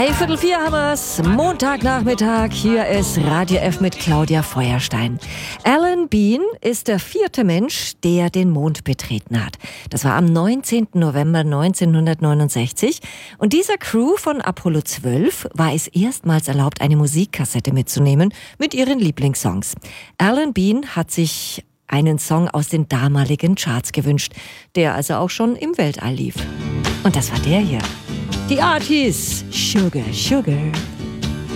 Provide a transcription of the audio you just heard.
3:45 haben wir's. Montagnachmittag. Hier ist Radio F mit Claudia Feuerstein. Alan Bean ist der 4. Mensch, der den Mond betreten hat. Das war am 19. November 1969. Und dieser Crew von Apollo 12 war es erstmals erlaubt, eine Musikkassette mitzunehmen mit ihren Lieblingssongs. Alan Bean hat sich einen Song aus den damaligen Charts gewünscht, der also auch schon im Weltall lief. Und das war der hier. The Artist, Sugar, Sugar.